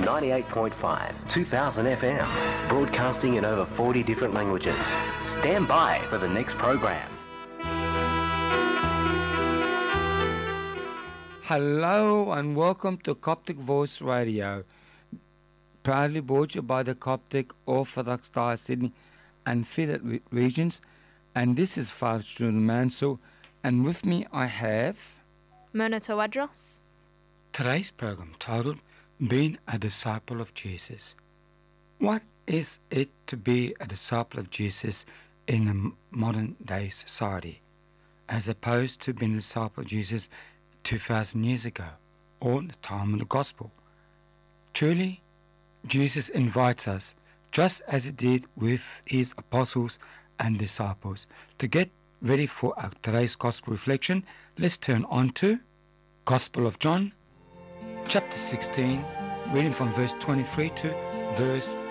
98.5, 2000 FM, broadcasting in over 40 different languages. Stand by for the next program. Hello and welcome to Coptic Voice Radio, proudly brought to you by the Coptic Orthodox Diocese Sydney and Fidat regions. And this is Father Student Mansell, and with me I have Mona Tawadros. Today's program titled Being a Disciple of Jesus. What is it to be a disciple of Jesus in a modern day society, as opposed to being a disciple of Jesus 2,000 years ago, or the time of the Gospel? Truly, Jesus invites us, just as he did with his apostles and disciples. To get ready for our today's Gospel reflection, let's turn on to Gospel of John, chapter 16, reading from verse 23 to verse